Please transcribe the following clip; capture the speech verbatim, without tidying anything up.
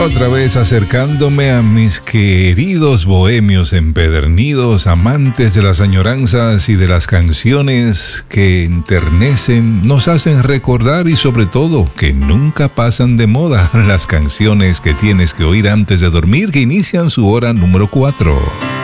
otra vez acercándome a mis queridos bohemios empedernidos, amantes de las añoranzas y de las canciones que enternecen, nos hacen recordar y sobre todo que nunca pasan de moda, las canciones que tienes que oír antes de dormir, que inician su hora número cuatro.